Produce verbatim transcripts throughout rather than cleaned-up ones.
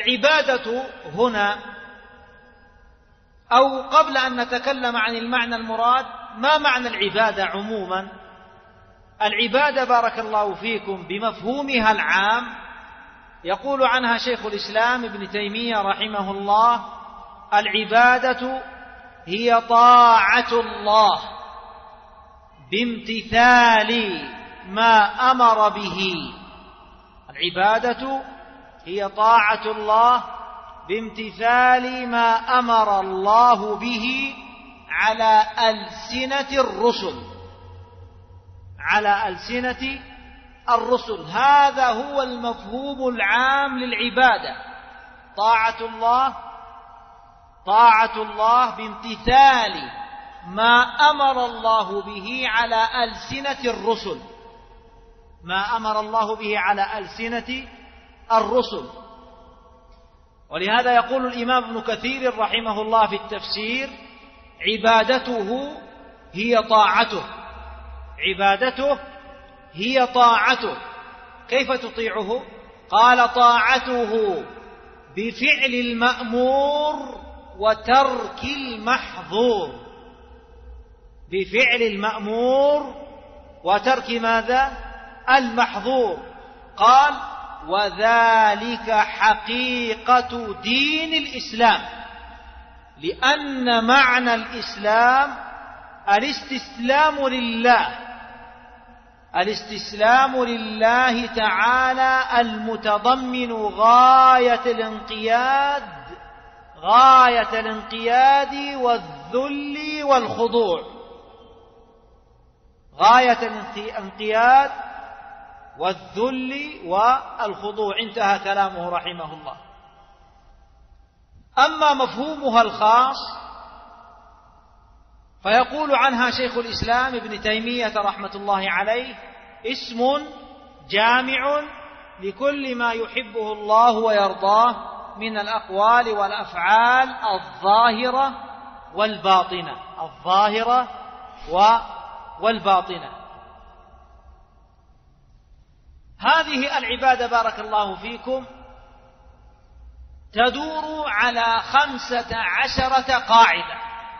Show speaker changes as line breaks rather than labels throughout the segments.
العبادة هنا، أو قبل أن نتكلم عن المعنى المراد، ما معنى العبادة عموما؟ العبادة بارك الله فيكم بمفهومها العام يقول عنها شيخ الإسلام ابن تيمية رحمه الله: العبادة هي طاعة الله بامتثال ما أمر به. العبادة هي طاعة الله بامتثال ما أمر الله به على ألسنة الرسل، على ألسنة الرسل. هذا هو المفهوم العام للعبادة، طاعة الله طاعة الله بامتثال ما أمر الله به على ألسنة الرسل، ما أمر الله به على ألسنة الرسل. ولهذا يقول الإمام ابن كثير رحمه الله في التفسير: عبادته هي طاعته، عبادته هي طاعته. كيف تطيعه؟ قال: طاعته بفعل المأمور وترك المحظور، بفعل المأمور وترك ماذا؟ المحظور. قال: وذلك حقيقة دين الإسلام، لأن معنى الإسلام الاستسلام لله، الاستسلام لله تعالى المتضمن غاية الانقياد، غاية الانقياد والذل والخضوع، غاية الانقياد والذل والخضوع. انتهى كلامه رحمه الله. أما مفهومها الخاص فيقول عنها شيخ الإسلام ابن تيمية رحمة الله عليه: اسم جامع لكل ما يحبه الله ويرضاه من الأقوال والأفعال الظاهرة والباطنة، الظاهرة والباطنة. هذه العبادة بارك الله فيكم تدور على خمسة عشرة قاعدة.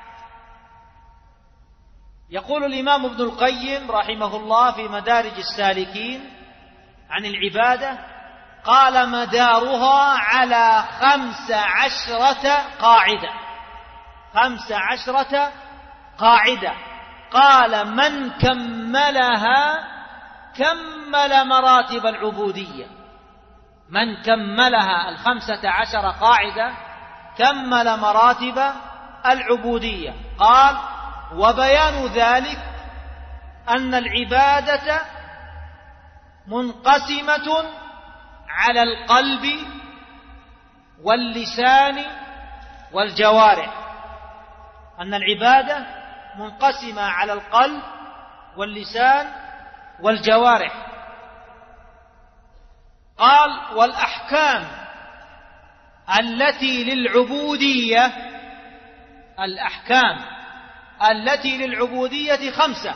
يقول الإمام ابن القيم رحمه الله في مدارج السالكين عن العبادة: قال: مدارها على خمس عشرة قاعدة، خمس عشرة قاعدة. قال: من كملها كمل مراتب العبودية، من كملها الخمسة عشر قاعدة كمل مراتب العبودية. قال: وبيان ذلك أن العبادة منقسمة على القلب واللسان والجوارح، أن العبادة منقسمة على القلب واللسان والجوارح. قال: والأحكام التي للعبودية، الأحكام التي للعبودية خمسة: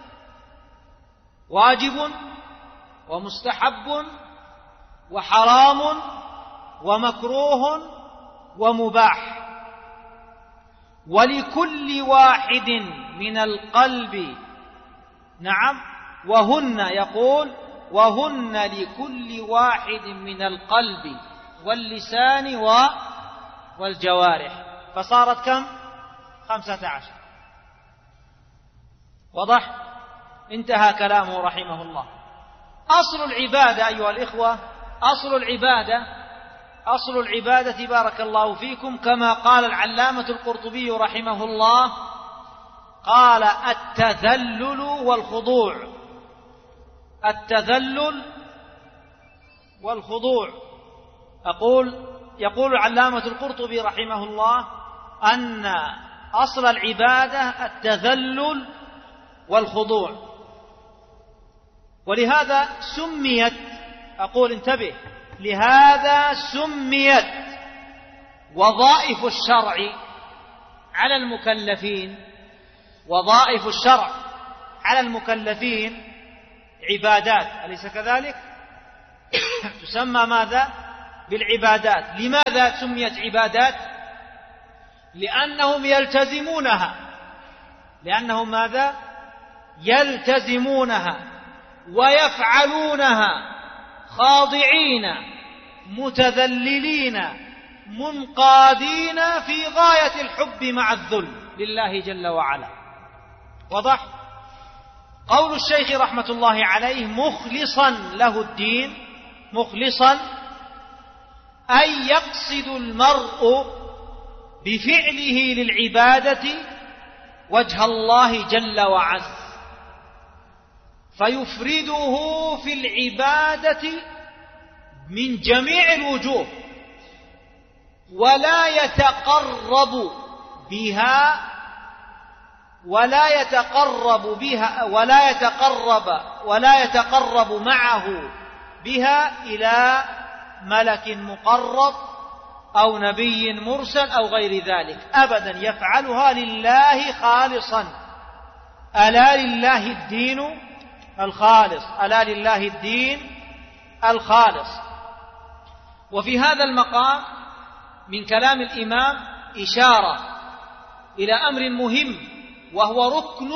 واجب ومستحب وحرام ومكروه ومباح. ولكل واحد من القلب، نعم، وهن، يقول: وهن لكل واحد من القلب واللسان والجوارح. فصارت كم؟ خمسة عشر. وضح؟ انتهى كلامه رحمه الله. أصل العبادة أيها الإخوة، أصل العبادة أصل العبادة بارك الله فيكم كما قال العلامة القرطبي رحمه الله، قال: التذلل والخضوع، التذلل والخضوع. أقول يقول العلامة القرطبي رحمه الله أن أصل العبادة التذلل والخضوع. ولهذا سميت، أقول انتبه، لهذا سميت وظائف الشرع على المكلفين، وظائف الشرع على المكلفين عبادات، أليس كذلك؟ تسمى ماذا؟ بالعبادات. لماذا سميت عبادات؟ لأنهم يلتزمونها، لأنهم ماذا؟ يلتزمونها ويفعلونها خاضعين متذللين منقادين في غاية الحب مع الذل لله جل وعلا. وضح قول الشيخ رحمة الله عليه مخلصا له الدين، مخلصا أي يقصد المرء بفعله للعبادة وجه الله جل وعز، فيفرده في العبادة من جميع الوجوه، ولا يتقرب بها ولا يتقرب بها ولا يتقرب ولا يتقرب معه بها إلى ملك مقرب أو نبي مرسل أو غير ذلك أبدا، يفعلها لله خالصا. ألا لله الدين الخالص، ألا لله الدين الخالص. وفي هذا المقام من كلام الإمام إشارة إلى أمر مهم، وهو ركن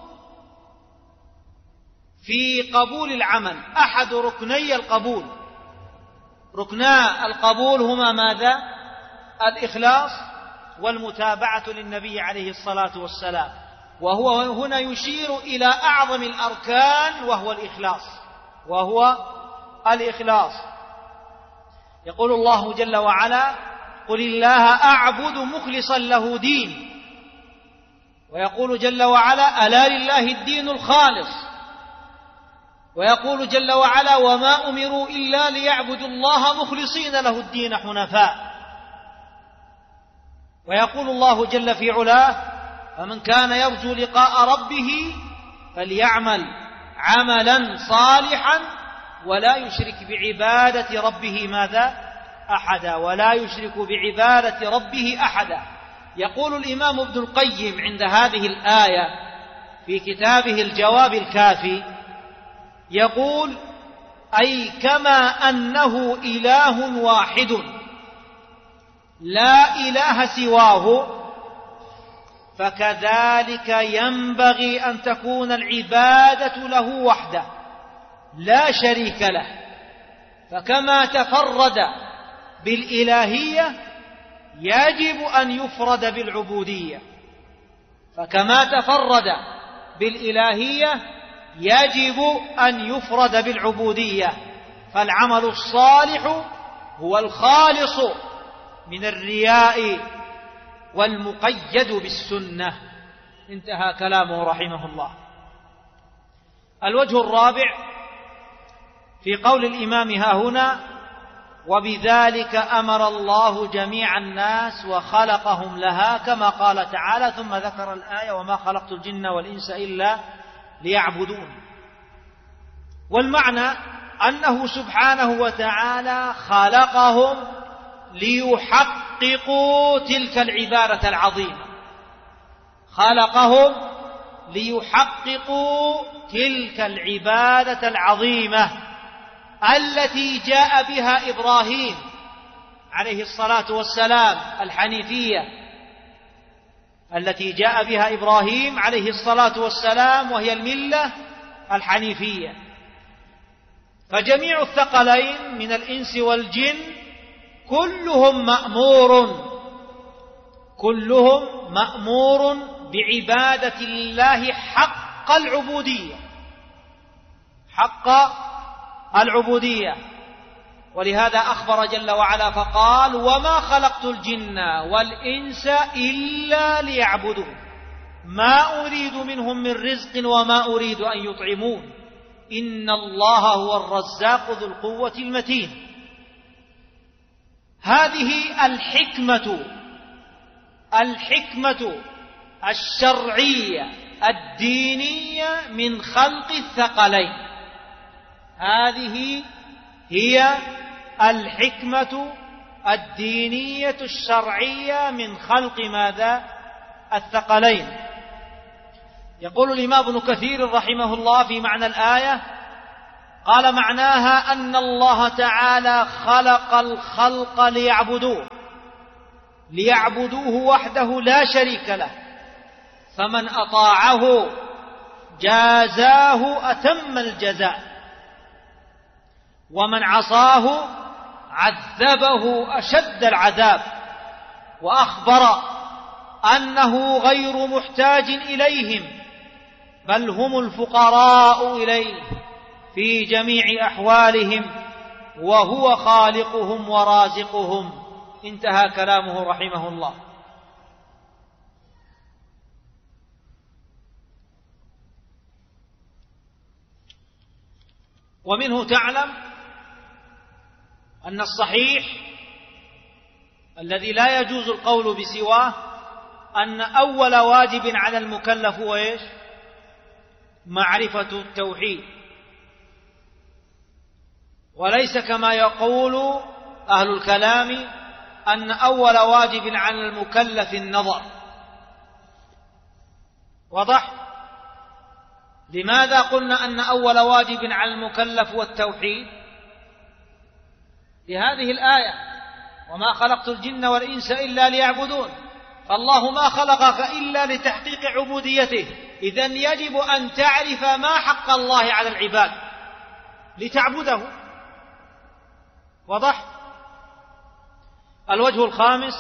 في قبول العمل، أحد ركني القبول. ركنا القبول هما ماذا؟ الإخلاص والمتابعة للنبي عليه الصلاة والسلام، وهو هنا يشير إلى أعظم الأركان وهو الإخلاص وهو الإخلاص. يقول الله جل وعلا قل الله أعبد مخلصا له دين، ويقول جل وعلا ألا لله الدين الخالص، ويقول جل وعلا وما أمروا إلا ليعبدوا الله مخلصين له الدين حنفاء. ويقول الله جل في علاه فمن كان يرجو لقاء ربه فليعمل عملا صالحا ولا يشرك بعبادة ربه ماذا؟ أحدا، ولا يشرك بعبادة ربه أحدا. يقول الإمام ابن القيم عند هذه الآية في كتابه الجواب الكافي، يقول أي كما أنه إله واحد لا إله سواه، فكذلك ينبغي أن تكون العبادة له وحده لا شريك له. فكما تفرد بالإلهية يجب أن يفرد بالعبودية، فكما تفرد بالإلهية يجب أن يفرد بالعبودية. فالعمل الصالح هو الخالص من الرياء والمقيد بالسنة. انتهى كلامه رحمه الله. الوجه الرابع في قول الإمام ها هنا وبذلك أمر الله جميع الناس وخلقهم لها، كما قال تعالى ثم ذكر الآية وما خلقت الجن والإنس إلا ليعبدون. والمعنى أنه سبحانه وتعالى خلقهم ليحققوا تلك العبادة العظيمة، خلقهم ليحققوا تلك العبادة العظيمة التي جاء بها إبراهيم عليه الصلاة والسلام، الحنيفية التي جاء بها إبراهيم عليه الصلاة والسلام، وهي الملة الحنيفية. فجميع الثقلين من الإنس والجن كلهم مأمور كلهم مأمور بعبادة الله حق العبودية، حق العبودية. ولهذا أخبر جل وعلا فقال وما خلقت الجن والإنس إلا ليعبدون ما أريد منهم من رزق وما أريد أن يطعمون إن الله هو الرزاق ذو القوة المتين. هذه الحكمة الحكمة الشرعية الدينية من خلق الثقلين، هذه هي الحكمة الدينية الشرعية من خلق ماذا؟ الثقلين. يقول الإمام ابن كثير رحمه الله في معنى الآية قال معناها أن الله تعالى خلق الخلق ليعبدوه ليعبدوه وحده لا شريك له، فمن أطاعه جازاه أتم الجزاء، ومن عصاه عذبه أشد العذاب، وأخبر أنه غير محتاج إليهم بل هم الفقراء إليه في جميع أحوالهم، وهو خالقهم ورازقهم. انتهى كلامه رحمه الله. ومنه تعلم أن الصحيح الذي لا يجوز القول بسواه أن أول واجب على المكلف هو إيش؟ معرفة التوحيد، وليس كما يقول أهل الكلام أن أول واجب على المكلف النظر. وضح؟ لماذا قلنا أن أول واجب على المكلف هو التوحيد؟ لهذه الآية: وما خلقت الجن والإنس إلا ليعبدون. فالله ما خلقك إلا لتحقيق عبوديته، إذن يجب أن تعرف ما حق الله على العباد لتعبده. وضح؟ الوجه الخامس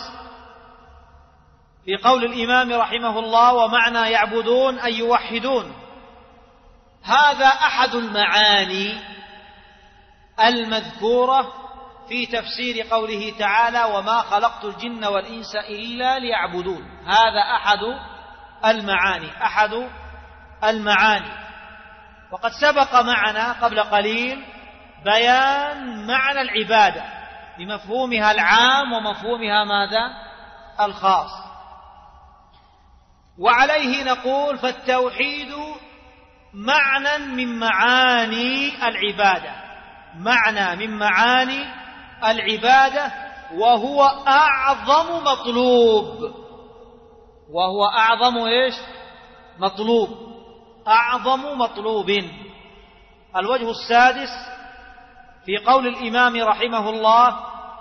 في قول الإمام رحمه الله: ومعنى يعبدون أي يوحدون. هذا أحد المعاني المذكورة في تفسير قوله تعالى: وما خلقت الجن والإنس إلا ليعبدون. هذا أحد المعاني أحد المعاني وقد سبق معنا قبل قليل بيان معنى العبادة بمفهومها العام ومفهومها ماذا؟ الخاص. وعليه نقول: فالتوحيد معنى من معاني العبادة، معنى من معاني العبادة، وهو أعظم مطلوب، وهو أعظم إيش؟ مطلوب، أعظم مطلوب. الوجه السادس في قول الإمام رحمه الله: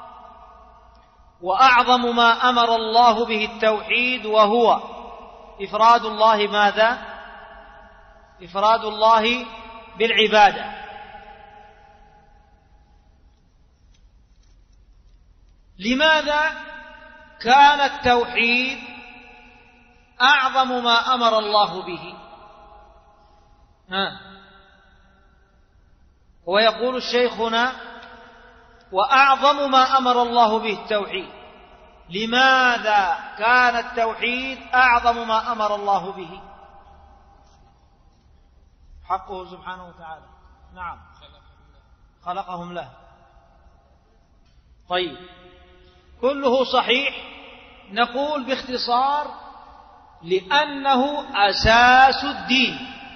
وأعظم ما أمر الله به التوحيد، وهو إفراد الله ماذا؟ إفراد الله بالعبادة. لماذا كان التوحيد أعظم ما أمر الله به؟ ها ويقول الشيخ هنا: وأعظم ما أمر الله به التوحيد. لماذا كان التوحيد أعظم ما أمر الله به؟ حقه سبحانه وتعالى. نعم، خلقهم له. طيب، كله صحيح. نقول باختصار: لأنه أساس الدين،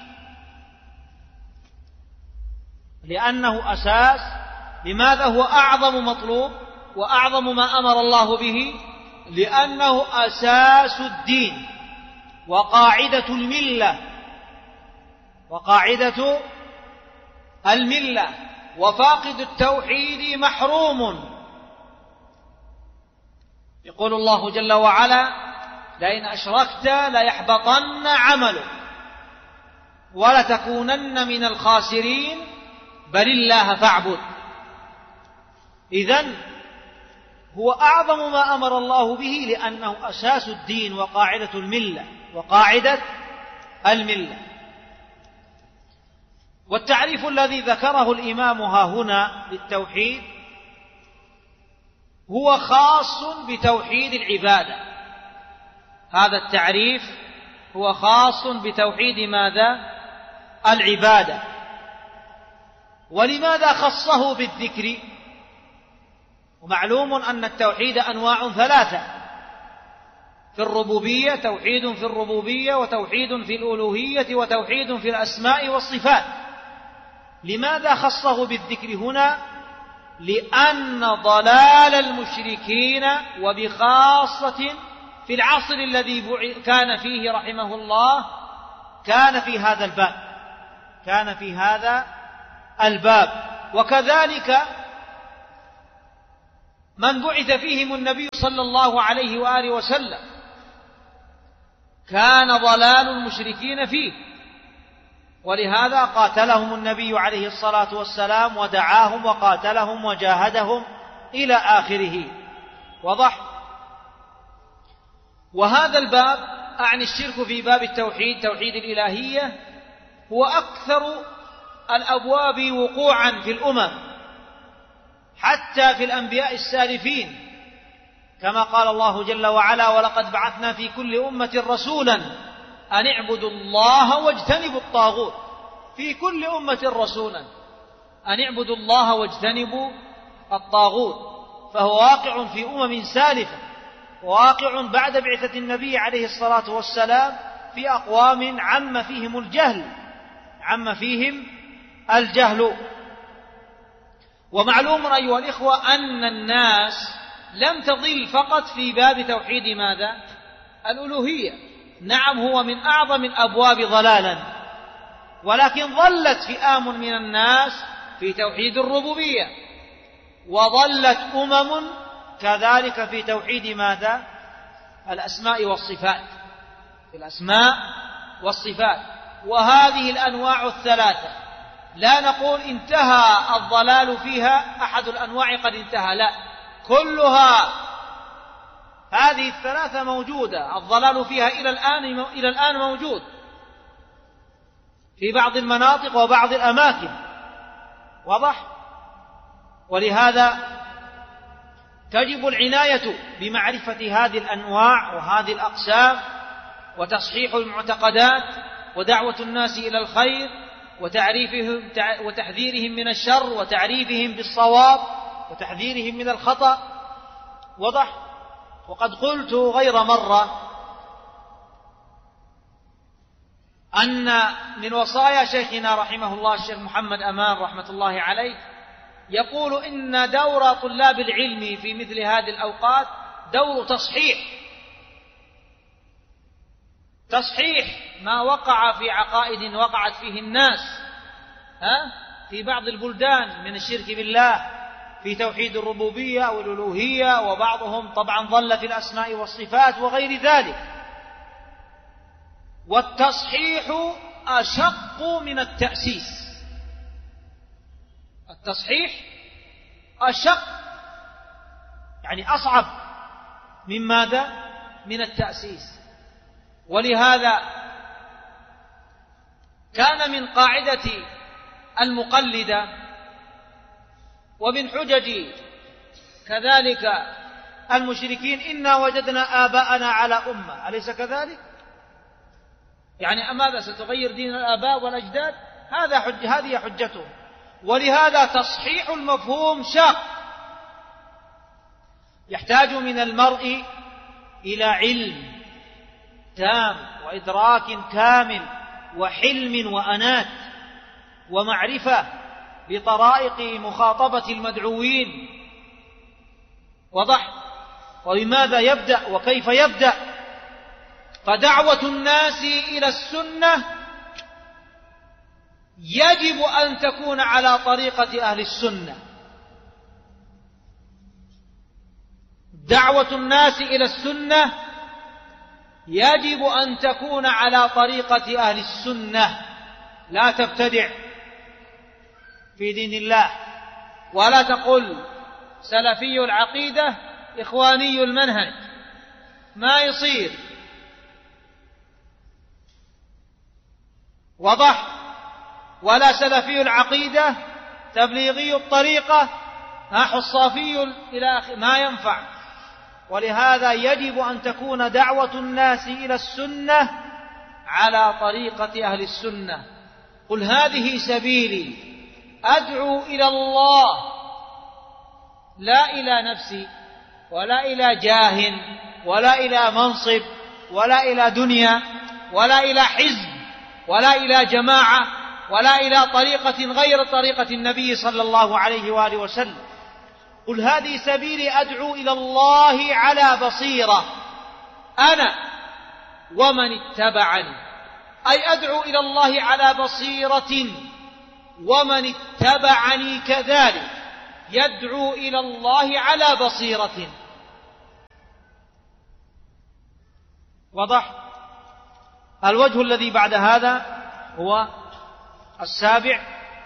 لأنه أساس. لماذا هو أعظم مطلوب وأعظم ما أمر الله به؟ لأنه أساس الدين وقاعدة الملة، وقاعدة الملة، وفاقد التوحيد محروم. يقول الله جل وعلا: لئن أشركت ليحبطن عملك ولتكونن من الخاسرين بل الله فاعبد. إذن هو أعظم ما أمر الله به لأنه أساس الدين وقاعدة الملة وقاعدة الملة. والتعريف الذي ذكره الإمام ها هنا للتوحيد هو خاص بتوحيد العبادة. هذا التعريف هو خاص بتوحيد ماذا؟ العبادة. ولماذا خصه بالذكر؟ ومعلوم أن التوحيد أنواع ثلاثة: في الربوبية، توحيد في الربوبية، وتوحيد في الألوهية، وتوحيد في الأسماء والصفات. لماذا خصه بالذكر هنا؟ لأن ضلال المشركين، وبخاصة في العصر الذي كان فيه رحمه الله، كان في هذا الباب، كان في هذا الباب. وكذلك من بعث فيهم النبي صلى الله عليه وآله وسلم كان ضلال المشركين فيه، ولهذا قاتلهم النبي عليه الصلاة والسلام ودعاهم وقاتلهم وجاهدهم إلى آخره. وضح. وهذا الباب أعني الشرك في باب التوحيد، توحيد الإلهية، هو أكثر الأبواب وقوعا في الأمم، حتى في الأنبياء السالفين، كما قال الله جل وعلا: ولقد بعثنا في كل أمة رسولا أن اعبدوا الله واجتنبوا الطاغوت. في كل أمة رسولا أن اعبدوا الله واجتنبوا الطاغوت، فهو واقع في أمم سالفة، واقع بعد بعثة النبي عليه الصلاة والسلام في أقوام عم فيهم الجهل عم فيهم الجهل. ومعلوم أيها الإخوة أن الناس لم تضل فقط في باب توحيد ماذا؟ الألوهية. نعم، هو من أعظم الأبواب ضلالا، ولكن ظلت فئام من الناس في توحيد الربوبية، وظلت أمم كذلك في توحيد ماذا؟ الأسماء والصفات، في الأسماء والصفات. وهذه الأنواع الثلاثة لا نقول انتهى الضلال فيها، أحد الأنواع قد انتهى، لا، كلها هذه الثلاثة موجودة، الضلال فيها إلى الآن إلى الآن موجود في بعض المناطق وبعض الأماكن. واضح. ولهذا تجب العناية بمعرفة هذه الأنواع وهذه الأقسام، وتصحيح المعتقدات، ودعوة الناس إلى الخير، وتعريفهم وتحذيرهم من الشر، وتعريفهم بالصواب، وتحذيرهم من الخطأ. وضح. وقد قلت غير مرة أن من وصايا شيخنا رحمه الله الشيخ محمد أمان رحمة الله عليه يقول إن دور طلاب العلم في مثل هذه الأوقات دور تصحيح تصحيح ما وقع في عقائد وقعت فيه الناس ها في بعض البلدان من الشرك بالله في توحيد الربوبية والألوهية، وبعضهم طبعا ضل في الأسماء والصفات وغير ذلك. والتصحيح أشق من التأسيس، التصحيح أشق يعني أصعب من ماذا؟ من التأسيس. ولهذا كان من قاعدة المقلدة ومن حجج كذلك المشركين إنا وجدنا آباءنا على أمة، أليس كذلك؟ يعني ماذا ستغير دين الآباء والأجداد؟ هذا حج هذه حجتهم. ولهذا تصحيح المفهوم شاق، يحتاج من المرء إلى علم تام وإدراك كامل وحلم وأنات ومعرفة بطرائق مخاطبة المدعوين. وضح. وبماذا يبدأ وكيف يبدأ؟ فدعوة الناس إلى السنة يجب أن تكون على طريقة أهل السنة. دعوة الناس إلى السنة يجب أن تكون على طريقة أهل السنة، لا تبتدع في دين الله، ولا تقل سلفي العقيدة إخواني المنهج، ما يصير. وضح. ولا سلفي العقيدة تبليغي الطريقة حصافي إلى آخره، ما ينفع. ولهذا يجب أن تكون دعوة الناس إلى السنة على طريقة أهل السنة. قل هذه سبيلي أدعو إلى الله لا إلى نفسي ولا إلى جاه ولا إلى منصب ولا إلى دنيا ولا إلى حزب ولا إلى جماعة ولا إلى طريقة غير طريقة النبي صلى الله عليه وآله وسلم. قل هذه سبيلي أدعو إلى الله على بصيرة أنا ومن اتبعني، أي أدعو إلى الله على بصيرة ومن اتبعني كذلك يدعو إلى الله على بصيرة. وضح. الوجه الذي بعد هذا هو السابع: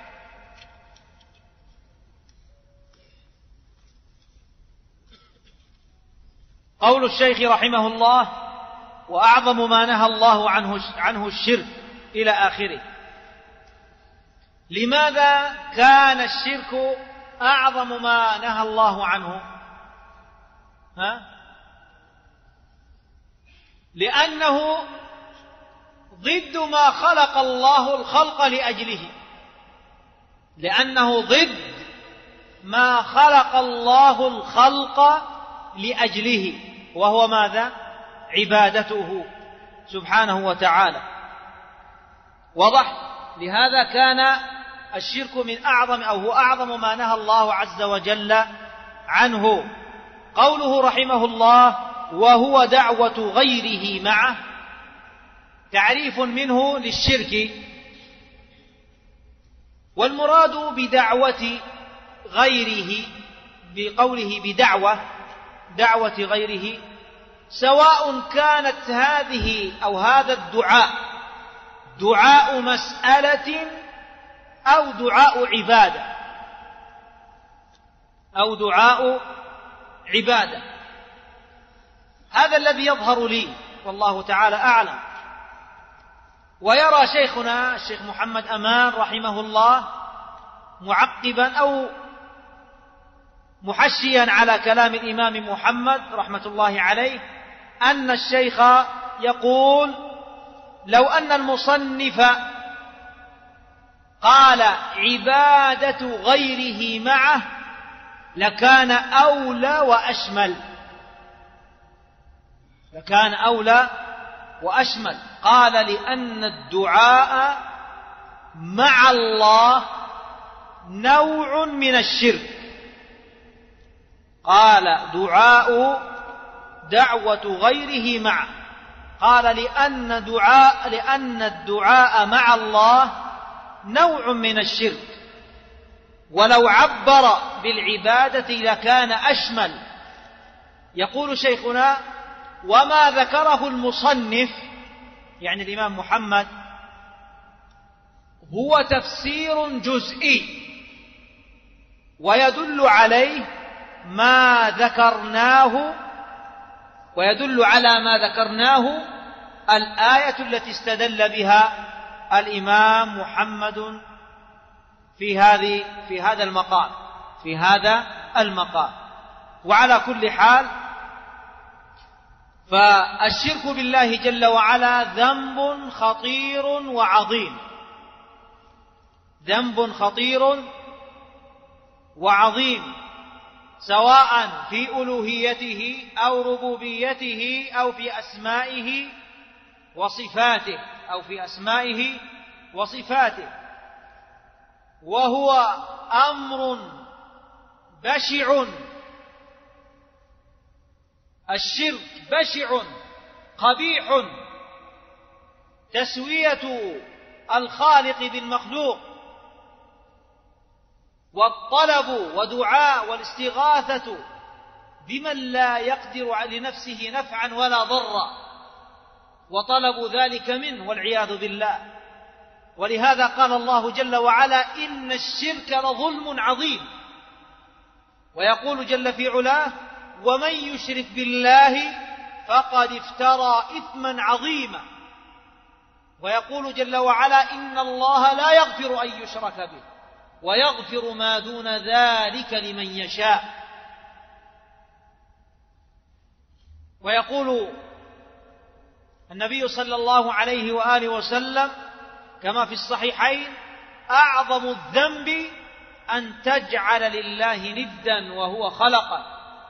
قول الشيخ رحمه الله: وأعظم ما نهى الله عنه, عنه الشرك، إلى آخره. لماذا كان الشرك أعظم ما نهى الله عنه؟ ها؟ لأنه ضد ما خلق الله الخلق لأجله، لأنه ضد ما خلق الله الخلق لأجله، وهو ماذا؟ عبادته سبحانه وتعالى. وضح. لهذا كان الشرك من أعظم أو هو أعظم ما نهى الله عز وجل عنه. قوله رحمه الله: وهو دعوة غيره معه، تعريف منه للشرك. والمراد بدعوة غيره بقوله بدعوة، دعوة غيره، سواء كانت هذه أو هذا الدعاء دعاء مسألة أو دعاء عبادة أو دعاء عبادة. هذا الذي يظهر لي والله تعالى أعلم. ويرى شيخنا الشيخ محمد أمان رحمه الله معقبا أو محشيا على كلام الإمام محمد رحمة الله عليه أن الشيخ يقول: لو أن المصنف قال عبادة غيره معه لكان أولى وأشمل، لكان أولى وأشمل. قال: لأن الدعاء مع الله نوع من الشرك. قال: دعاء دعوة غيره معه. قال: لأن دعاء لأن الدعاء مع الله نوع من الشرك، ولو عبر بالعبادة لكان أشمل. يقول شيخنا: وما ذكره المصنف يعني الإمام محمد هو تفسير جزئي، ويدل عليه ما ذكرناه ويدل على ما ذكرناه الآية التي استدل بها الإمام محمد في هذه في هذا المقام في هذا المقام. وعلى كل حال فالشرك بالله جل وعلا ذنب خطير وعظيم، ذنب خطير وعظيم، سواء في ألوهيته أو ربوبيته أو في أسمائه وصفاته أو في أسمائه وصفاته. وهو أمر بشع، الشرك بشع قبيح، تسوية الخالق بالمخلوق، والطلب ودعاء والاستغاثة بمن لا يقدر لنفسه نفعا ولا ضرا، وطلب ذلك منه والعياذ بالله. ولهذا قال الله جل وعلا: إن الشرك لظلم عظيم. ويقول جل في علاه: ومن يشرك بالله فقد افترى إثما عظيما. ويقول جل وعلا: إن الله لا يغفر أن يشرك به ويغفر ما دون ذلك لمن يشاء. ويقول النبي صلى الله عليه وآله وسلم كما في الصحيحين: أعظم الذنب أن تجعل لله ندا وهو خلقه.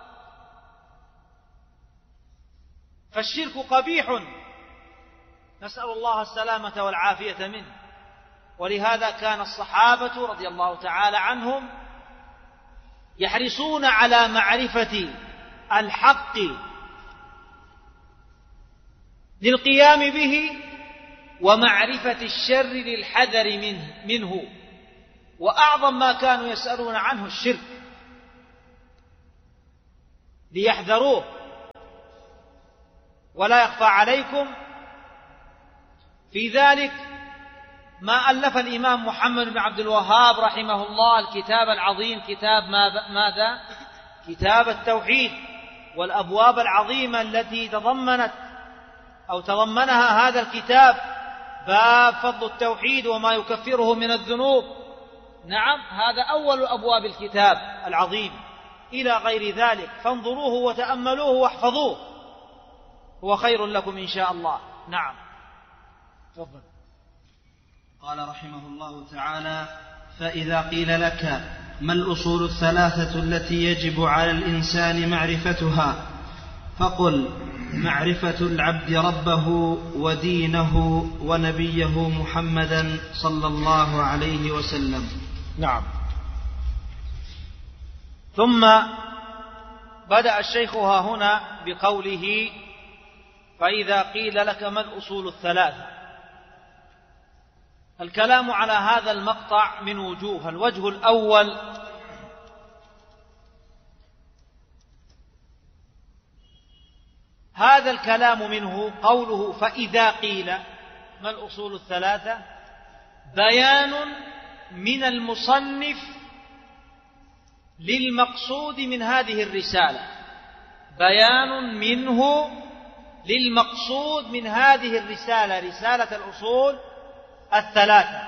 فالشرك قبيح، نسأل الله السلامة والعافية منه. ولهذا كان الصحابة رضي الله تعالى عنهم يحرصون على معرفة الحق للقيام به، ومعرفة الشر للحذر منه, منه وأعظم ما كانوا يسألون عنه الشرك ليحذروه. ولا يخفى عليكم في ذلك ما ألف الإمام محمد بن عبد الوهاب رحمه الله الكتاب العظيم، كتاب ماذا؟ كتاب التوحيد، والأبواب العظيمة التي تضمنت أو تضمنها هذا الكتاب، باب فضل التوحيد وما يكفره من الذنوب. نعم، هذا أول أبواب الكتاب العظيم، إلى غير ذلك، فانظروه وتأملوه واحفظوه، هو خير لكم إن شاء الله. نعم، تفضل.
قال رحمه الله تعالى: فإذا قيل لك ما الأصول الثلاثة التي يجب على الإنسان معرفتها، فقل: معرفة العبد ربه ودينه ونبيه محمدا صلى الله عليه وسلم.
نعم. ثم بدأ الشيخ ها هنا بقوله: فإذا قيل لك ما الأصول الثلاثة. الكلام على هذا المقطع من وجوه. الوجه الأول: هذا الكلام منه قوله فإذا قيل ما الأصول الثلاثة، بيان من المصنف للمقصود من هذه الرسالة، بيان منه للمقصود من هذه الرسالة، رسالة الأصول الثلاثة.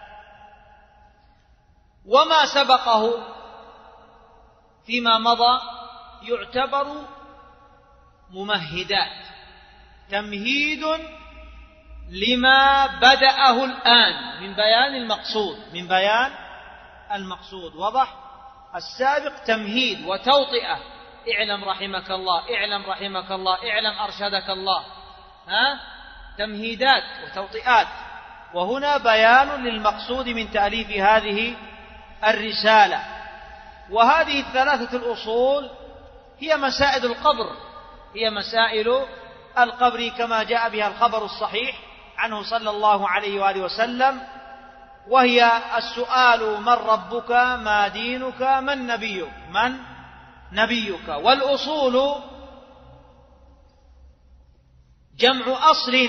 وما سبقه فيما مضى يعتبر ممهدات، تمهيد لما بدأه الآن من بيان المقصود، من بيان المقصود. وضح؟ السابق تمهيد وتوطئة، اعلم رحمك الله، اعلم رحمك الله، اعلم أرشدك الله، ها؟ تمهيدات وتوطئات. وهنا بيان للمقصود من تأليف هذه الرسالة. وهذه الثلاثة الأصول هي مسائل القبر، هي مسائل القبر كما جاء بها الخبر الصحيح عنه صلى الله عليه وآله وسلم، وهي السؤال: من ربك؟ ما دينك؟ من نبيك؟ من نبيك؟ والأصول جمع أصل،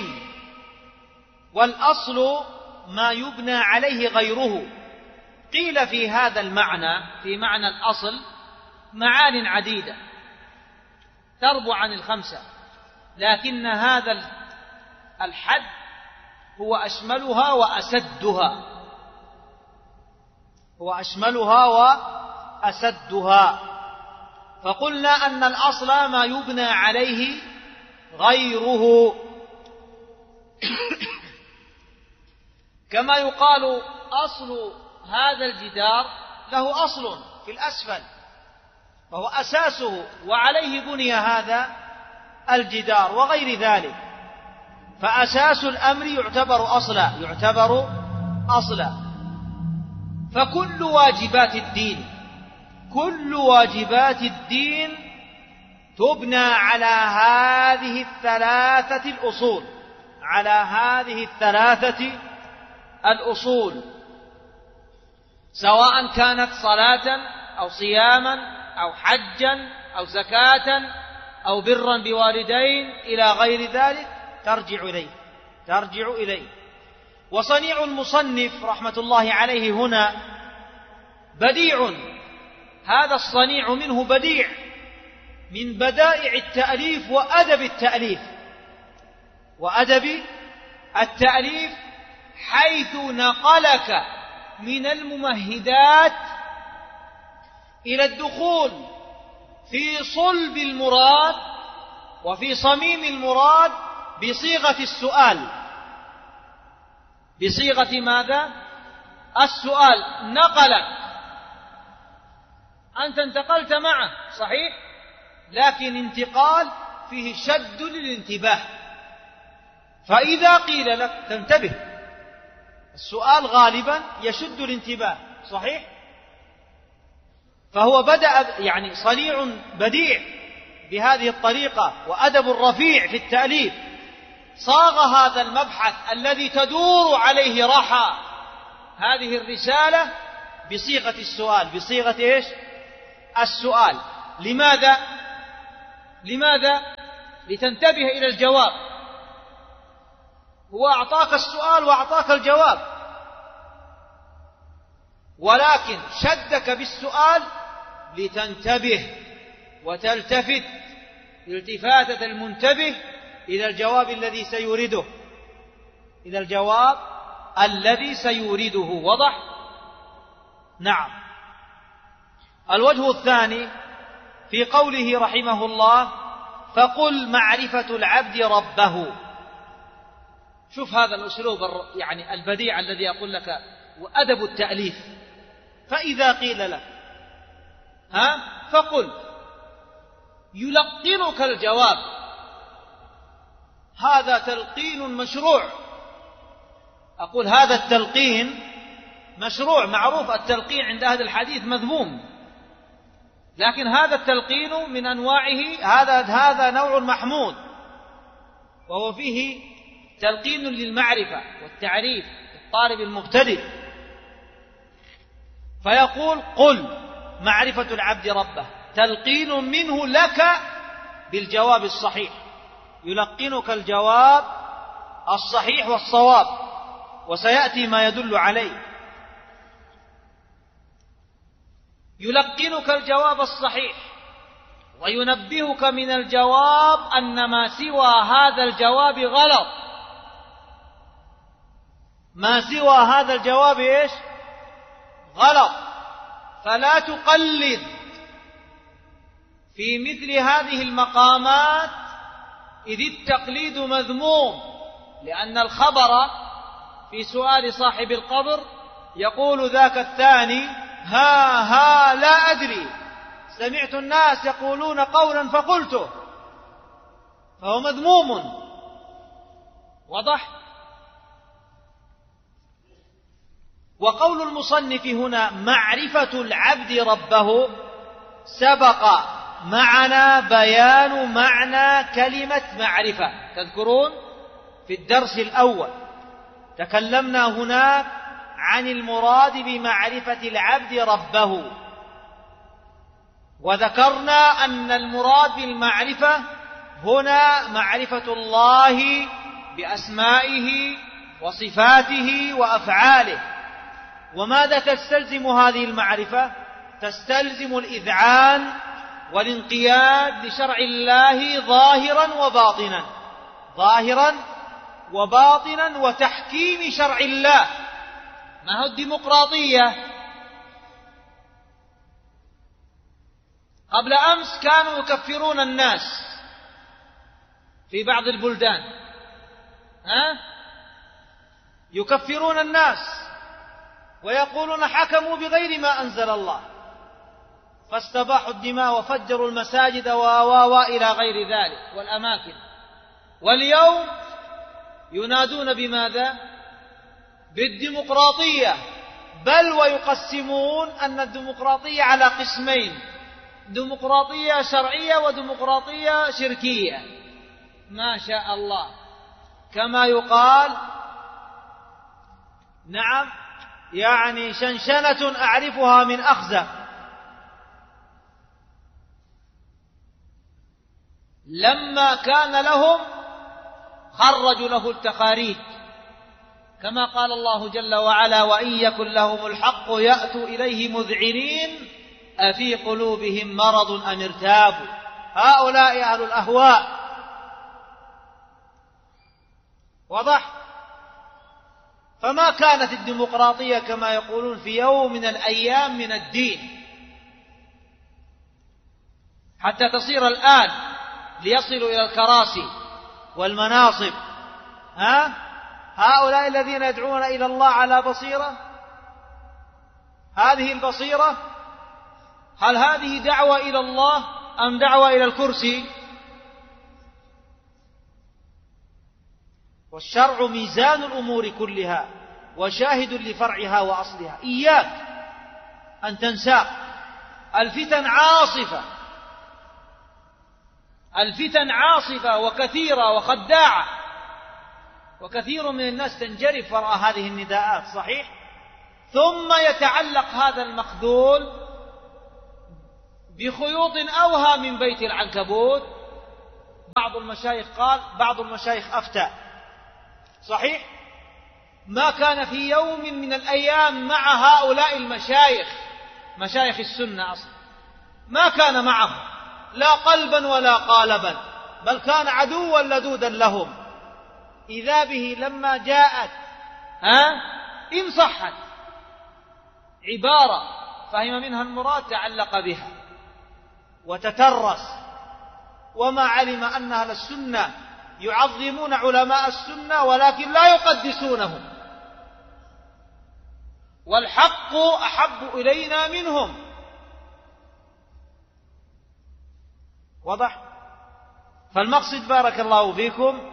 والأصل ما يبنى عليه غيره. قيل في هذا المعنى، في معنى الأصل، معان عديدة تربو عن الخمسة، لكن هذا الحد هو أشملها وأسدها، هو أشملها وأسدها. فقلنا أن الأصل ما يبنى عليه غيره، كما يقال أصل هذا الجدار له أصل في الأسفل وهو أساسه وعليه بني هذا الجدار وغير ذلك، فأساس الأمر يعتبر أصلا، يعتبر أصلا. فكل واجبات الدين، كل واجبات الدين تبنى على هذه الثلاثة الأصول، على هذه الثلاثة الأصول، سواء كانت صلاة أو صياما أو حجا أو زكاة أو برا بوالدين إلى غير ذلك، ترجع إليه ترجع إليه. وصنيع المصنف رحمة الله عليه هنا بديع، هذا الصنيع منه بديع، من بدائع التأليف وأدب التأليف، وأدب التأليف، حيث نقلك من الممهدات إلى الدخول في صلب المراد وفي صميم المراد بصيغة السؤال، بصيغة ماذا؟ السؤال. نقلك، أنت انتقلت معه صحيح، لكن انتقال فيه شد للانتباه، فإذا قيل لك تنتبه. السؤال غالبا يشد الانتباه صحيح، فهو بدأ يعني صنيع بديع بهذه الطريقة وأدب رفيع في التأليف، صاغ هذا المبحث الذي تدور عليه رحى هذه الرسالة بصيغة السؤال، بصيغة إيش؟ السؤال. لماذا؟ لماذا؟ لتنتبه إلى الجواب. هو أعطاك السؤال وأعطاك الجواب، ولكن شدك بالسؤال لتنتبه وتلتفت التفاتة المنتبه إلى الجواب الذي سيورده، إلى الجواب الذي سيورده. وضح؟ نعم. الوجه الثاني في قوله رحمه الله: فقل معرفة العبد ربه. شوف هذا الأسلوب يعني البديع الذي أقول لك، وأدب التأليف. فإذا قيل لك ها فقل، يلقنك الجواب. هذا تلقين مشروع. أقول هذا التلقين مشروع، معروف التلقين عند أهل الحديث مذموم، لكن هذا التلقين من أنواعه، هذا هذا نوع محمود، وهو فيه تلقين للمعرفة والتعريف للطالب المبتدئ. فيقول: قل معرفة العبد ربه، تلقين منه لك بالجواب الصحيح، يلقنك الجواب الصحيح والصواب، وسيأتي ما يدل عليه. يلقنك الجواب الصحيح وينبهك من الجواب أن ما سوى هذا الجواب غلط. ما سوى هذا الجواب إيش؟ غلط. فلا تقلد في مثل هذه المقامات، إذ التقليد مذموم، لأن الخبر في سؤال صاحب القبر يقول ذاك الثاني: ها ها لا أدري، سمعت الناس يقولون قولا فقلته، فهو مذموم. وضح؟ وقول المصنف هنا معرفة العبد ربه، سبق معنا بيان معنى كلمة معرفة. تذكرون في الدرس الأول تكلمنا هناك عن المراد بمعرفة العبد ربه، وذكرنا أن المراد بالمعرفة هنا معرفة الله بأسمائه وصفاته وأفعاله. وماذا تستلزم هذه المعرفة؟ تستلزم الإذعان والانقياد لشرع الله ظاهرا وباطنا، ظاهرا وباطنا، وتحكيم شرع الله. ما هو الديمقراطية؟ قبل أمس كانوا يكفرون الناس في بعض البلدان، ها؟ يكفرون الناس ويقولون حكموا بغير ما أنزل الله، فاستباحوا الدماء وفجروا المساجد وإلى غير ذلك والأماكن. واليوم ينادون بماذا؟ بالديمقراطية، بل ويقسمون أن الديمقراطية على قسمين: ديمقراطية شرعية وديمقراطية شركية. ما شاء الله، كما يقال نعم يعني شنشنة أعرفها من أخزة. لما كان لهم خرجوا له التخاريج، كما قال الله جل وعلا: وإن يكن لهم الحق يأتوا إليه مذعنين أفي قلوبهم مرض أم ارتابوا. هؤلاء أهل الأهواء. وضح؟ فما كانت الديمقراطية كما يقولون في يوم من الأيام من الدين، حتى تصير الآن ليصلوا إلى الكراسي والمناصب. ها؟ هؤلاء الذين يدعون إلى الله على بصيرة، هذه البصيرة هل هذه دعوة إلى الله أم دعوة إلى الكرسي؟ والشرع ميزان الأمور كلها وشاهد لفرعها وأصلها. إياك أن تنسى الفتن عاصفة، الفتن عاصفة وكثيرة وخداعة، وكثير من الناس تنجرف وراء هذه النداءات. صحيح؟ ثم يتعلق هذا المخذول بخيوط أوهى من بيت العنكبوت. بعض المشايخ قال بعض المشايخ أفتى صحيح ما كان في يوم من الأيام مع هؤلاء المشايخ مشايخ السنة أصلا ما كان معهم لا قلبا ولا قالبا، بل كان عدوا لدودا لهم. إذا به لما جاءت ها إن صحت عبارة فهم منها المراد تعلق بها وتترس، وما علم أن أهل السنة يعظمون علماء السنة ولكن لا يقدسونهم، والحق أحب إلينا منهم. واضح؟ فالمقصد بارك الله فيكم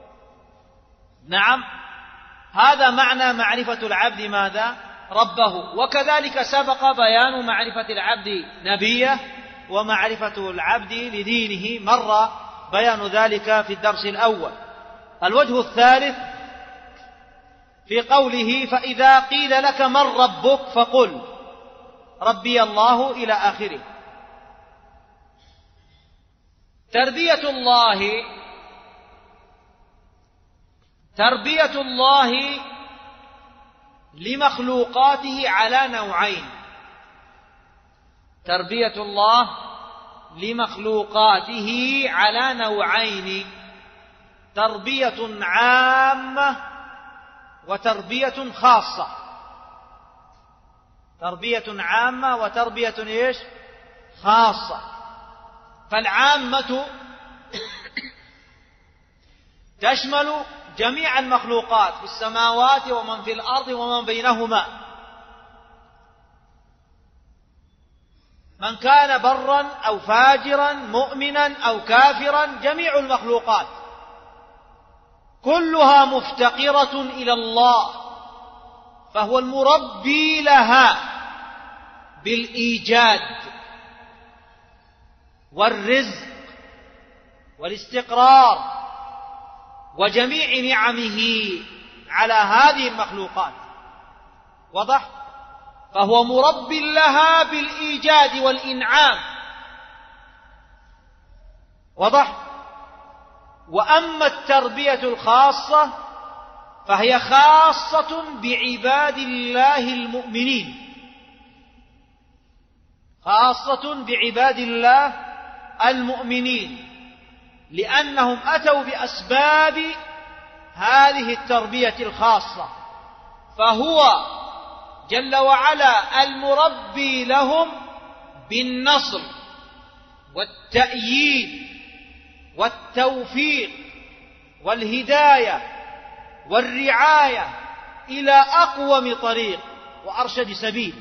نعم هذا معنى معرفة العبد ماذا؟ ربه. وكذلك سبق بيان معرفة العبد نبيه ومعرفة العبد لدينه، مر بيان ذلك في الدرس الأول. الوجه الثالث في قوله فإذا قيل لك من ربك فقل ربي الله إلى آخره. تربية الله تربية الله لمخلوقاته على نوعين. تربية الله لمخلوقاته على نوعين: تربية عامة وتربية خاصة. تربية عامة وتربية إيش؟ خاصة. فالعامة تشمل جميع المخلوقات في السماوات ومن في الأرض ومن بينهما، من كان برا أو فاجرا مؤمنا أو كافرا، جميع المخلوقات كلها مفتقرة إلى الله، فهو المربي لها بالإيجاد والرزق والاستقرار وجميع نعمه على هذه المخلوقات. واضح؟ فهو مرب لها بالإيجاد والإنعام. واضح؟ وأما التربية الخاصة فهي خاصة بعباد الله المؤمنين، خاصة بعباد الله المؤمنين، لأنهم أتوا بأسباب هذه التربية الخاصة، فهو جل وعلا المربي لهم بالنصر والتأييد والتوفيق والهداية والرعاية إلى أقوم طريق وأرشد سبيل.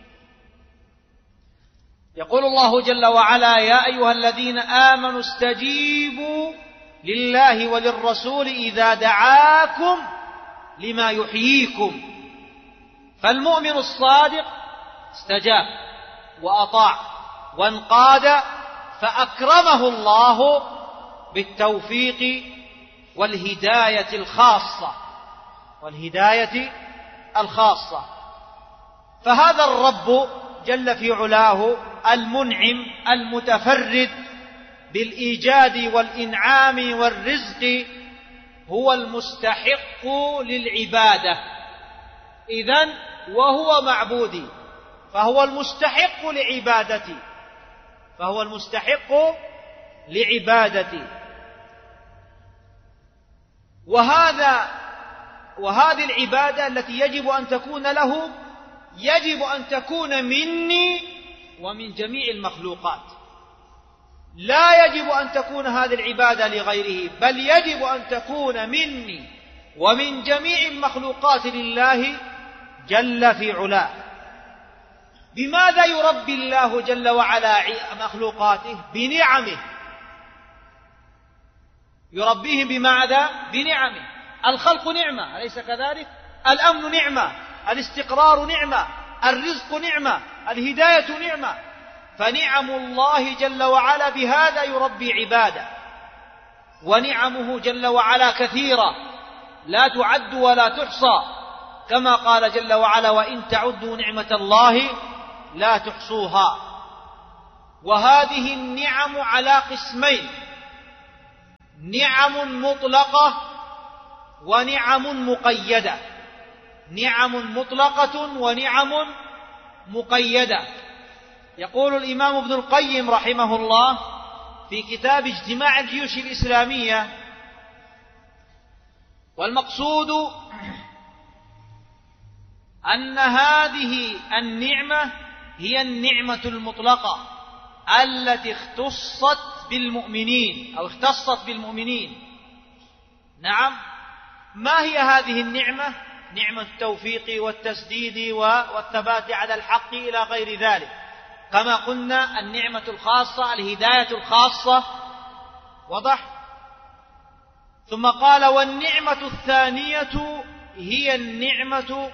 يقول الله جل وعلا: يا أيها الذين آمنوا استجيبوا لله وللرسول إذا دعاكم لما يحييكم. فالمؤمن الصادق استجاب وأطاع وانقاد، فأكرمه الله بالتوفيق والهداية الخاصة والهداية الخاصة. فهذا الرب جل في علاه المنعم المتفرد بالإيجاد والإنعام والرزق هو المستحق للعبادة. إذن وهو معبودي، فهو المستحق لعبادتي فهو المستحق لعبادتي. وهذا وهذه العبادة التي يجب أن تكون له يجب أن تكون مني ومن جميع المخلوقات. لا يجب أن تكون هذه العبادة لغيره، بل يجب أن تكون مني ومن جميع المخلوقات لله جل في علاه. بماذا يربي الله جل وعلا مخلوقاته؟ بنعمه. يربيهم بماذا؟ بنعمه. الخلق نعمة، أليس كذلك؟ الأمن نعمة، الاستقرار نعمة، الرزق نعمة، الهداية نعمة. فنعم الله جل وعلا بهذا يربي عباده، ونعمه جل وعلا كثيرة لا تعد ولا تحصى. كما قال جل وعلا: وإن تعدوا نعمة الله لا تحصوها. وهذه النعم على قسمين: نعم مطلقة ونعم مقيدة. نعم مطلقة ونعم مقيدة. يقول الإمام ابن القيم رحمه الله في كتاب اجتماع الجيوش الإسلامية: والمقصود أن هذه النعمة هي النعمة المطلقة التي اختصت بالمؤمنين أو اختصت بالمؤمنين. نعم، ما هي هذه النعمة؟ نعمة التوفيق والتسديد والثبات على الحق إلى غير ذلك. كما قلنا النعمة الخاصة الهداية الخاصة، وضح. ثم قال: والنعمة الثانية هي النعمة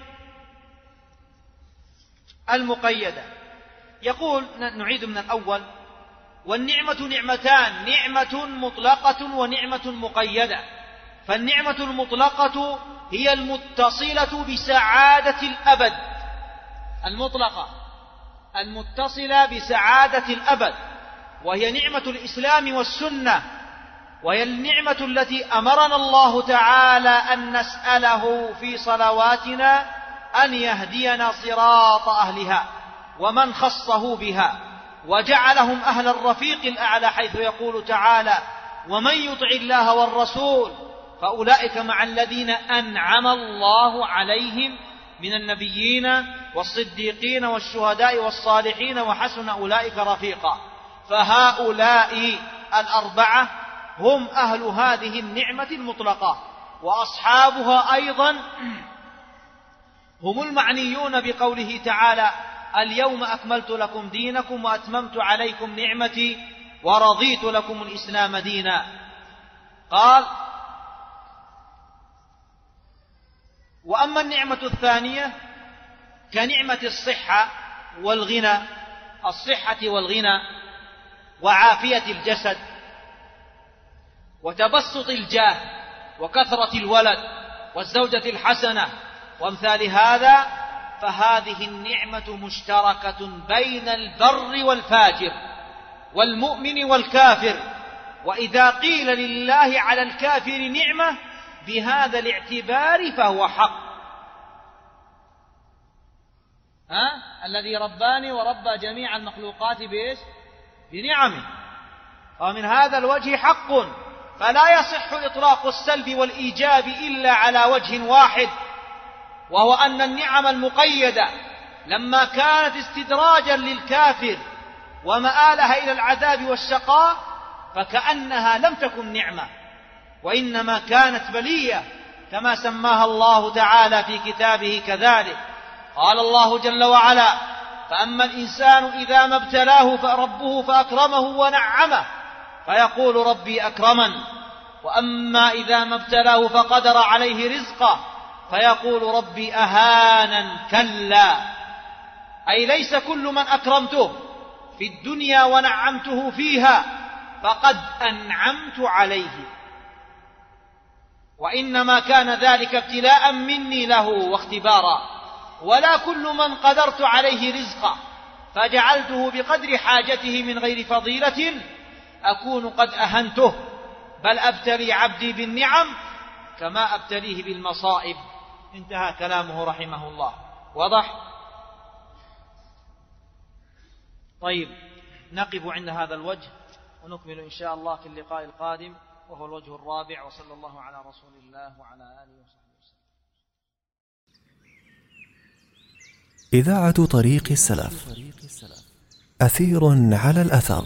المقيدة. يقول، نعيد من الأول: والنعمة نعمتان: نعمة مطلقة ونعمة مقيدة. فالنعمة المطلقة هي المتصلة بسعادة الأبد، المطلقة المتصلة بسعادة الأبد، وهي نعمة الإسلام والسنة، وهي النعمة التي أمرنا الله تعالى أن نسأله في صلواتنا أن يهدينا صراط أهلها ومن خصه بها وجعلهم أهل الرفيق الأعلى، حيث يقول تعالى: ومن يطع الله والرسول فأولئك مع الذين أنعم الله عليهم من النبيين والصديقين والشهداء والصالحين وحسن أولئك رفيقا. فهؤلاء الأربعة هم أهل هذه النعمة المطلقة، وأصحابها أيضا هم المعنيون بقوله تعالى: اليوم أكملت لكم دينكم وأتممت عليكم نعمتي ورضيت لكم الإسلام دينا. قال: وأما النعمة الثانية كنعمة الصحة والغنى، الصحة والغنى وعافية الجسد وتبسط الجاه وكثرة الولد والزوجة الحسنة وامثال هذا، فهذه النعمة مشتركة بين البر والفاجر والمؤمن والكافر. وإذا قيل لله على الكافر نعمة بهذا الاعتبار فهو حق. ها؟ الذي رباني وربى جميع المخلوقات بإيش؟ بنعمه. ومن هذا الوجه حق، فلا يصح إطلاق السلب والإيجاب إلا على وجه واحد، وهو أن النعم المقيدة لما كانت استدراجا للكافر ومآلها إلى العذاب والشقاء فكأنها لم تكن نعمة، وإنما كانت بلية كما سماها الله تعالى في كتابه كذلك. قال الله جل وعلا: فأما الإنسان إذا ما ابتلاه فربه فأكرمه ونعمه فيقول ربي أكرمن، وأما إذا ما ابتلاه فقدر عليه رزقه فيقول ربي أهانن. كلا، أي ليس كل من أكرمته في الدنيا ونعمته فيها فقد أنعمت عليه، وإنما كان ذلك ابتلاء مني له واختبارا. ولا كل من قدرت عليه رزقه فجعلته بقدر حاجته من غير فضيلة أكون قد أهنته، بل أبتلي عبدي بالنعم كما أبتليه بالمصائب. انتهى كلامه رحمه الله. واضح؟ طيب، نقف عند هذا الوجه ونكمل إن شاء الله في اللقاء القادم، وهو الوجه الرابع. وصلى الله على رسول الله وعلى آله وصحبه وسلم.
إذاعة طريق السلف، أثير على الأثر.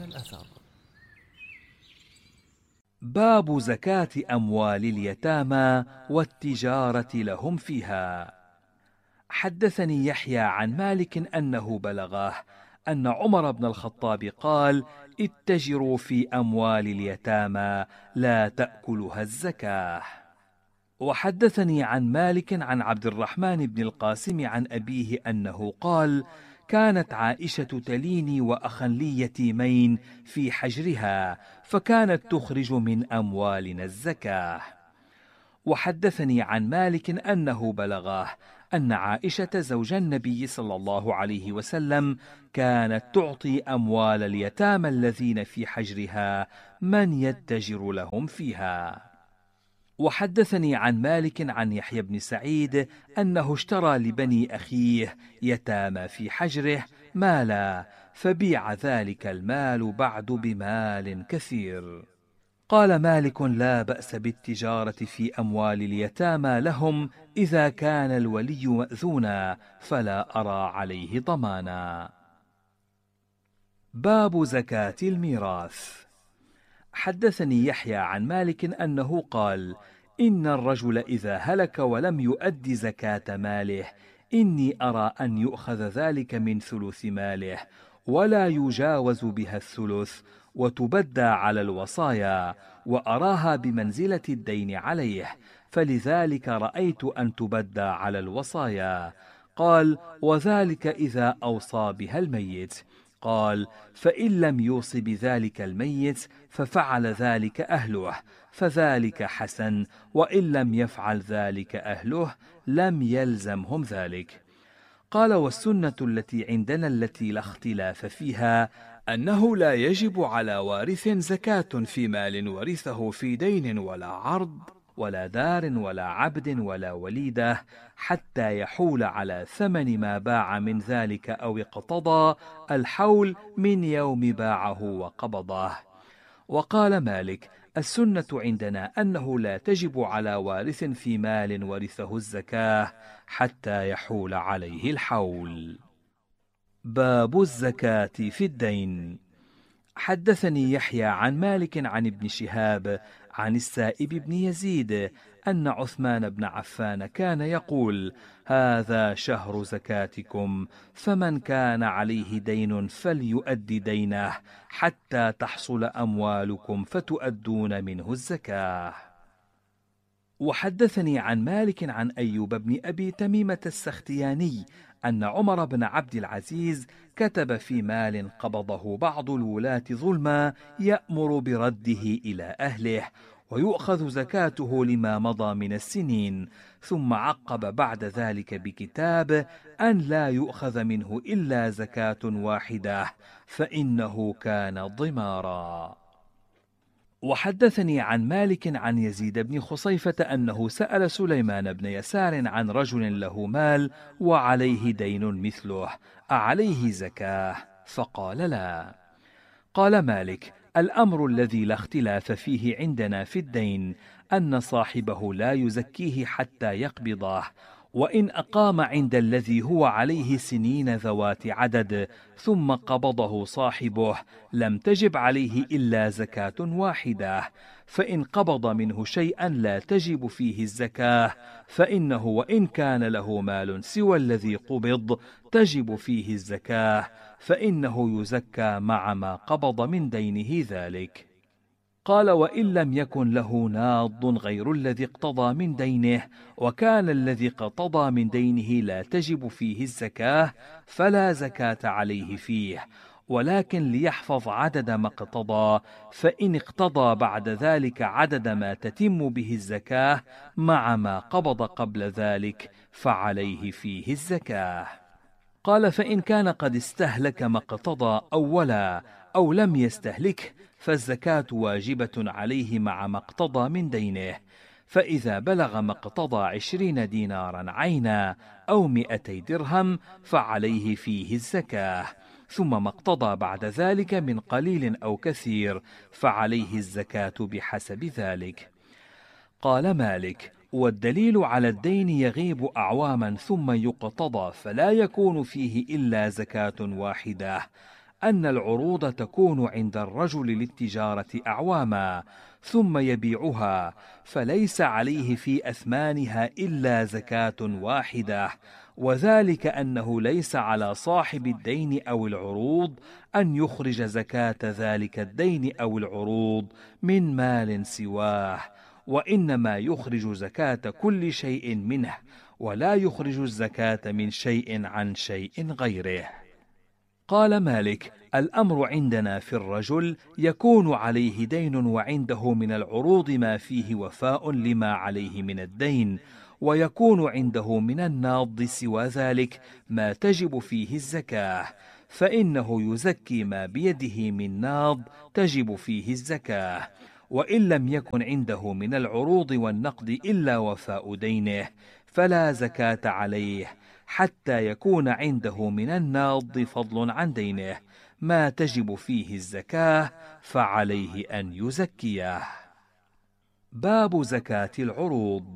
باب زكاة أموال اليتامى والتجارة لهم فيها. حدثني يحيى عن مالك أنه بلغه أن عمر بن الخطاب قال: اتجروا في أموال اليتامى لا تأكلها الزكاة. وحدثني عن مالك عن عبد الرحمن بن القاسم عن أبيه أنه قال: كانت عائشة تليني وأخا لي يتيمين في حجرها، فكانت تخرج من أموالنا الزكاة. وحدثني عن مالك أنه بلغه أن عائشة زوج النبي صلى الله عليه وسلم كانت تعطي أموال اليتامى الذين في حجرها من يتجر لهم فيها. وحدثني عن مالك عن يحيى بن سعيد أنه اشترى لبني أخيه يتامى في حجره مالا، فبيع ذلك المال بعد بمال كثير. قال مالك: لا بأس بالتجارة في أموال اليتامى لهم إذا كان الولي مأذونا، فلا أرى عليه ضمانا. باب زكاة الميراث. حدثني يحيى عن مالك أنه قال: إن الرجل إذا هلك ولم يؤد زكاة ماله إني أرى أن يؤخذ ذلك من ثلث ماله ولا يجاوز بها الثلث، وتبدى على الوصايا، وأراها بمنزلة الدين عليه، فلذلك رأيت أن تبدى على الوصايا. قال: وذلك إذا أوصى بها الميت. قال: فإن لم يوص بذلك الميت ففعل ذلك أهله فذلك حسن، وإن لم يفعل ذلك أهله لم يلزمهم ذلك. قال: والسنة التي عندنا التي لا اختلاف فيها أنه لا يجب على وارث زكاة في مال ورثه في دين ولا عرض ولا دار ولا عبد ولا وليدة، حتى يحول على ثمن ما باع من ذلك أو اقتضى الحول من يوم باعه وقبضه. وقال مالك: السنة عندنا أنه لا تجب على وارث في مال ورثه الزكاة حتى يحول عليه الحول. باب الزكاة في الدين. حدثني يحيى عن مالك عن ابن شهاب عن السائب بن يزيد أن عثمان بن عفان كان يقول: هذا شهر زكاتكم، فمن كان عليه دين فليؤد دينه حتى تحصل أموالكم فتؤدون منه الزكاة. وحدثني عن مالك عن أيوب بن أبي تميمة السختياني أن عمر بن عبد العزيز كتب في مال قبضه بعض الولاة ظلما يأمر برده إلى أهله، ويؤخذ زكاته لما مضى من السنين، ثم عقب بعد ذلك بكتاب أن لا يؤخذ منه إلا زكاة واحدة، فإنه كان ضمارا. وحدثني عن مالك عن يزيد بن خصيفة أنه سأل سليمان بن يسار عن رجل له مال وعليه دين مثله أعليه زكاة؟ فقال: لا. قال مالك: الأمر الذي لا اختلاف فيه عندنا في الدين أن صاحبه لا يزكيه حتى يقبضه، وإن أقام عند الذي هو عليه سنين ذوات عدد ثم قبضه صاحبه لم تجب عليه إلا زكاة واحدة، فإن قبض منه شيئا لا تجب فيه الزكاة فإنه وإن كان له مال سوى الذي قبض تجب فيه الزكاة، فإنه يزكى مع ما قبض من دينه ذلك. قال: وإن لم يكن له ناض غير الذي اقتضى من دينه، وكان الذي اقتضى من دينه لا تجب فيه الزكاة، فلا زكاة عليه فيه، ولكن ليحفظ عدد ما اقتضى، فإن اقتضى بعد ذلك عدد ما تتم به الزكاة مع ما قبض قبل ذلك فعليه فيه الزكاة. قال: فإن كان قد استهلك ما اقتضى أولا أو لم يستهلك فالزكاة واجبة عليه مع ما اقتضى من دينه، فإذا بلغ ما اقتضى عشرين دينارا عينا أو مئتي درهم فعليه فيه الزكاة، ثم ما اقتضى بعد ذلك من قليل أو كثير فعليه الزكاة بحسب ذلك. قال مالك: والدليل على الدين يغيب أعواما ثم يقتضى فلا يكون فيه إلا زكاة واحدة، أن العروض تكون عند الرجل للتجارة أعواما ثم يبيعها، فليس عليه في أثمانها إلا زكاة واحدة، وذلك أنه ليس على صاحب الدين أو العروض أن يخرج زكاة ذلك الدين أو العروض من مال سواه، وإنما يخرج زكاة كل شيء منه، ولا يخرج الزكاة من شيء عن شيء غيره. قال مالك: الأمر عندنا في الرجل يكون عليه دين وعنده من العروض ما فيه وفاء لما عليه من الدين، ويكون عنده من الناض سوى ذلك ما تجب فيه الزكاة، فإنه يزكي ما بيده من ناض تجب فيه الزكاة. وإن لم يكن عنده من العروض والنقد إلا وفاء دينه فلا زكاة عليه، حتى يكون عنده من الناض فضل عن دينه ما تجب فيه الزكاة، فعليه أن يزكيه. باب زكاة العروض.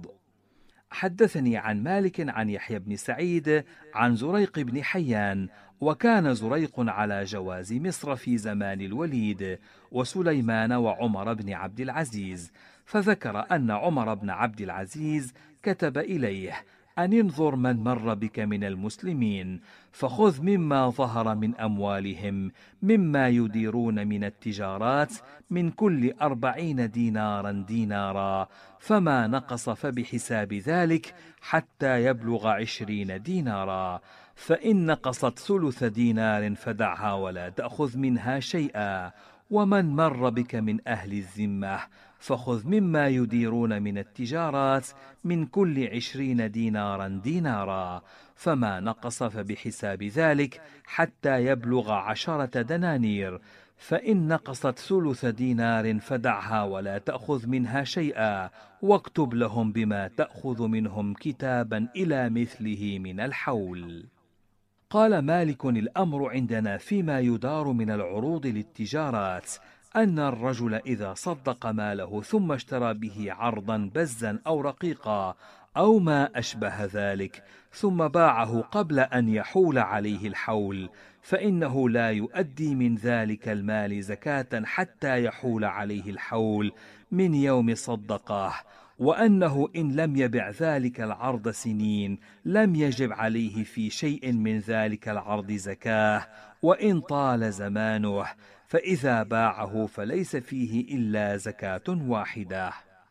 حدثني عن مالك عن يحيى بن سعيد عن زريق بن حيان، وكان زريق على جواز مصر في زمان الوليد وسليمان وعمر بن عبد العزيز، فذكر أن عمر بن عبد العزيز كتب إليه أن انظر من مر بك من المسلمين فخذ مما ظهر من أموالهم مما يديرون من التجارات من كل أربعين دينارا دينارا، فما نقص فبحساب ذلك حتى يبلغ عشرين دينارا، فإن نقصت ثلث دينار فدعها ولا تأخذ منها شيئا. ومن مر بك من أهل الذمة فخذ مما يديرون من التجارات من كل عشرين دينارا دينارا، فما نقص فبحساب ذلك حتى يبلغ عشرة دنانير، فإن نقصت ثلث دينار فدعها ولا تأخذ منها شيئا، واكتب لهم بما تأخذ منهم كتابا إلى مثله من الحول. قال مالك: الأمر عندنا فيما يدار من العروض للتجارات أن الرجل إذا صدق ماله ثم اشترى به عرضا بزا أو رقيقا أو ما أشبه ذلك ثم باعه قبل أن يحول عليه الحول، فإنه لا يؤدي من ذلك المال زكاة حتى يحول عليه الحول من يوم صدقه، وأنه إن لم يبع ذلك العرض سنين لم يجب عليه في شيء من ذلك العرض زكاة وإن طال زمانه، فإذا باعه فليس فيه إلا زكاة واحدة.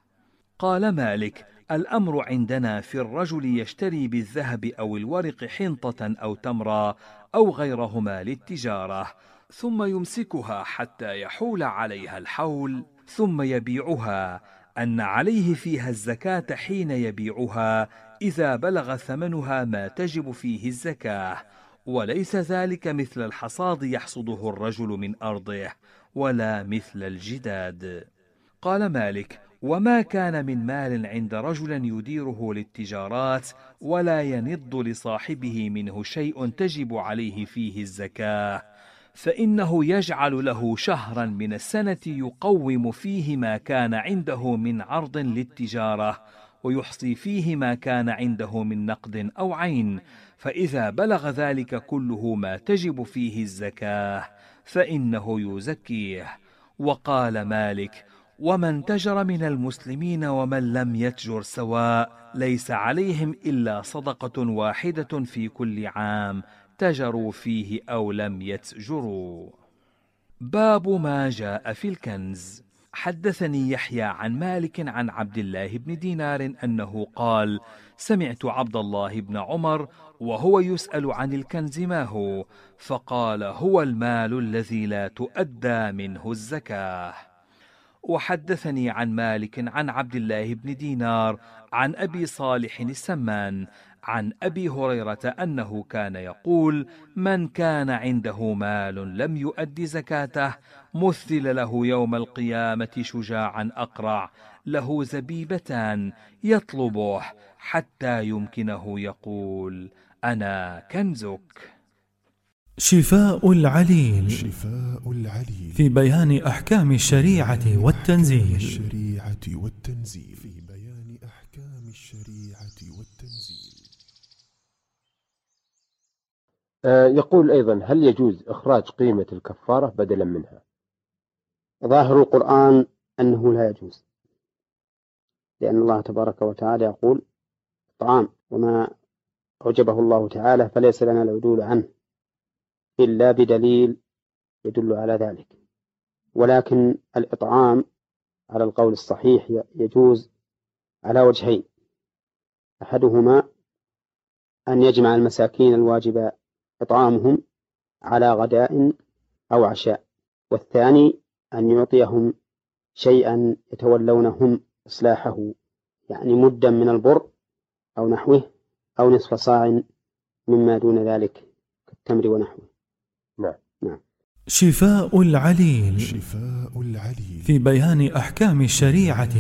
قال مالك: الأمر عندنا في الرجل يشتري بالذهب أو الورق حنطة أو تمرا أو غيرهما للتجارة، ثم يمسكها حتى يحول عليها الحول ثم يبيعها، أن عليه فيها الزكاة حين يبيعها إذا بلغ ثمنها ما تجب فيه الزكاة، وليس ذلك مثل الحصاد يحصده الرجل من أرضه ولا مثل الجداد. قال مالك: وما كان من مال عند رجل يديره للتجارات ولا ينض لصاحبه منه شيء تجب عليه فيه الزكاة، فإنه يجعل له شهرا من السنة يقوم فيه ما كان عنده من عرض للتجارة ويحصي فيه ما كان عنده من نقد أو عين، فإذا بلغ ذلك كله ما تجب فيه الزكاة فإنه يزكيه. وقال مالك: ومن تجر من المسلمين ومن لم يتجر سواء، ليس عليهم إلا صدقة واحدة في كل عام تجروا فيه أو لم يتجروا. باب ما جاء في الكنز. حدثني يحيى عن مالك عن عبد الله بن دينار أنه قال: سمعت عبد الله بن عمر وهو يسأل عن الكنز ما هو، فقال: هو المال الذي لا تؤدى منه الزكاة. وحدثني عن مالك عن عبد الله بن دينار عن أبي صالح السمان عن أبي هريرة أنه كان يقول: من كان عنده مال لم يؤد زكاته مثل له يوم القيامة شجاعا أقرع له زبيبتان يطلبه حتى يمكنه يقول: أنا كنزك.
شفاء العليل
شفاء العليل
في بيان أحكام الشريعة والتنزيل
الشريعة والتنزيل في بيان أحكام الشريعة والتنزيل.
آه يقول أيضا: هل يجوز إخراج قيمة الكفارة بدلا منها؟
ظاهر القرآن أنه لا يجوز، لأن الله تبارك وتعالى يقول: طعام وما أوجبه الله تعالى فليس لنا العدول عنه إلا بدليل يدل على ذلك. ولكن الإطعام على القول الصحيح يجوز على وجهين: أحدهما أن يجمع المساكين الواجب إطعامهم على غداء أو عشاء. والثاني أن يعطيهم شيئا يتولونهم إصلاحه، يعني مدا من البر أو نحوه، أو نصف صاع مما دون ذلك كالتمر ونحوه.
نعم.
نعم.
شفاء العليل
شفاء العليل
في بيان أحكام الشريعة.